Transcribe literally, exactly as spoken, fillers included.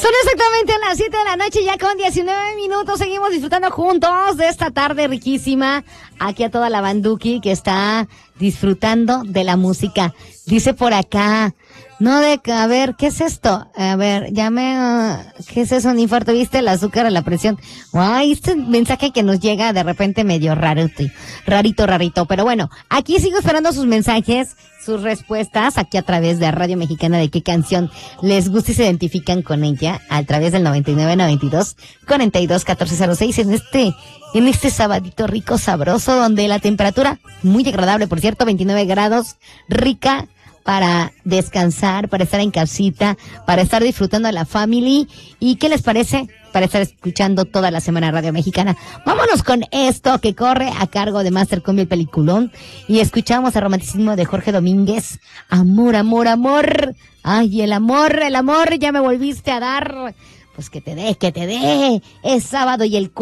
Son exactamente las siete de la noche, ya con diecinueve minutos. Seguimos disfrutando juntos de esta tarde riquísima. Aquí a toda la banduki que está disfrutando de la música. Dice por acá, no de, a ver, ¿qué es esto? A ver, ya me, uh, ¿qué es eso? Un infarto, ¿viste? El azúcar, la presión. Ay, este mensaje que nos llega de repente medio rarito, rarito, rarito. Pero bueno, aquí sigo esperando sus mensajes, sus respuestas, aquí a través de Radio Mexicana, de qué canción les gusta y se identifican con ella, a través del noventa y nueve, noventa y dos, cuarenta y dos, catorce cero seis, en este, en este sabadito rico, sabroso, donde la temperatura, muy agradable, por cierto, veintinueve grados, rica, para descansar, para estar en casita, para estar disfrutando de la family. ¿Y qué les parece? Para estar escuchando toda la semana Radio Mexicana. Vámonos con esto que corre a cargo de Master Cumbia el Peliculón. Y escuchamos el romanticismo de Jorge Domínguez. Amor, amor, amor. Ay, el amor, el amor, ya me volviste a dar. Pues que te dé, que te dé. Es sábado y el